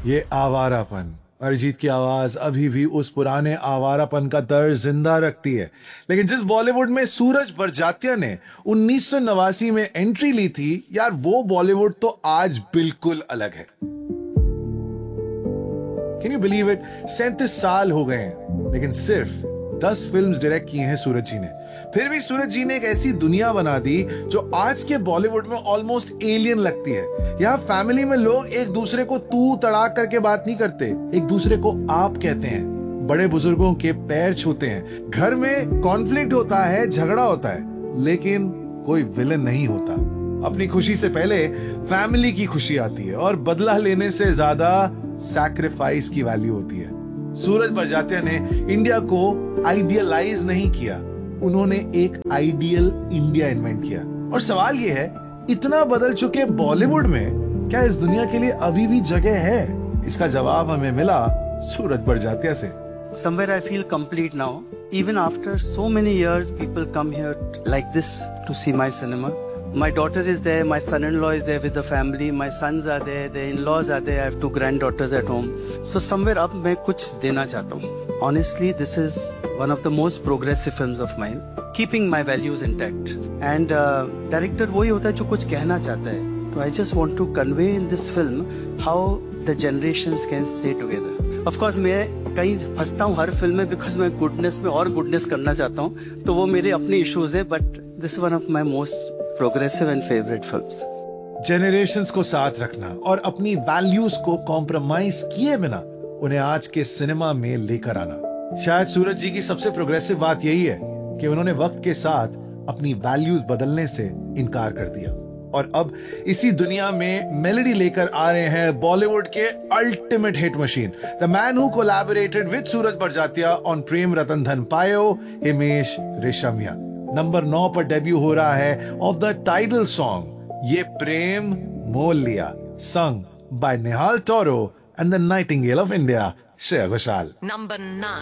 ये आवारापन, अरिजीत की आवाज अभी भी उस पुराने आवारापन का दर्द जिंदा रखती है। लेकिन जिस बॉलीवुड में सूरज बड़जात्या ने 1989 में एंट्री ली थी यार, वो बॉलीवुड तो आज बिल्कुल अलग है। कैन यू बिलीव इट, 37 साल हो गए हैं लेकिन सिर्फ 10 फिल्म्स डायरेक्ट की हैं सूरज जी ने। फिर भी सूरज जी ने एक ऐसी दुनिया बना दी जो आज के बॉलीवुड में ऑलमोस्ट एलियन लगती है। यहाँ फैमिली में लोग एक दूसरे को तू तड़ाक करके बात नहीं करते, एक दूसरे को आप कहते हैं, बड़े बुजुर्गों के पैर छूते हैं, घर में कॉन्फ्लिक्ट होता है, झगड़ा होता है, लेकिन कोई विलन नहीं होता। अपनी खुशी से पहले फैमिली की खुशी आती है और बदला लेने से ज्यादा सैक्रिफाइस की वैल्यू होती है। सूरज बड़जात्या ने इंडिया को आइडियलाइज नहीं किया, उन्होंने एक आइडियल इंडिया इन्वेंट किया। और सवाल यह है, इतना बदल चुके बॉलीवुड में क्या इस दुनिया के लिए अभी भी जगह है? इसका जवाब हमें मिला सूरज बड़जात्या से। Somewhere I feel complete now. Even after so many years, people come here like this to see my cinema. My daughter is there, my son-in-law is there with the family, my sons are there, their in-laws are there, I have 2 granddaughters at home. So somewhere अब मैं कुछ देना चाहता हूँ. Honestly, this is one of the most progressive films of mine, keeping my values intact. And director वही होता है जो कुछ कहना चाहता है. So I just want to convey in this film how the generations can stay together. Of course मैं कहीं फंसता हूँ हर फिल्म में because मैं गुडनेस में और गुडनेस करना चाहता हूँ, तो वो मेरे अपने इश्यूज है, but this is one of my most progressive and favorite films. Generations को साथ रखना और अपनी वैल्यूज को कॉम्प्रोमाइज किए बिना उन्हें आज के सिनेमा में लेकर आना। शायद सूरज जी की सबसे प्रोग्रेसिव बात यही है कि उन्होंने वक्त के साथ अपनी वैल्यूज बदलने से इनकार कर दिया और अब इसी दुनिया में मेलोडी लेकर आ रहे हैं बॉलीवुड के ultimate hit machine, the man who collaborated with Suraj Barjatya on Prem Ratan Dhan पायो, हिमेश रेशमिया। नंबर 9 पर डेब्यू हो रहा है ऑफ द टाइटल सॉन्ग ये प्रेम मोल लिया, sung by Nihal Toro and the Nightingale of India, Shreya Ghoshal. Number 9.